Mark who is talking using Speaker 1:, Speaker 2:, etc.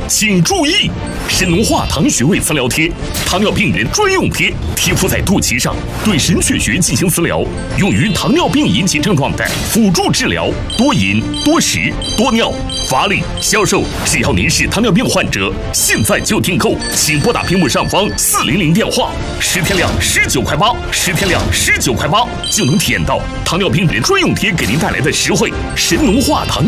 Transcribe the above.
Speaker 1: 请注意，神农化糖穴位磁疗贴，糖尿病人专用贴，贴敷在肚脐上，对神阙穴进行磁疗，用于糖尿病引起症状的辅助治疗，多饮、多食、多尿、乏力、消瘦。只要您是糖尿病患者，现在就订购，请拨打屏幕上方400电话，10天量19块8，10天量19块8，就能体验到糖尿病人专用贴给您带来的实惠。神农化糖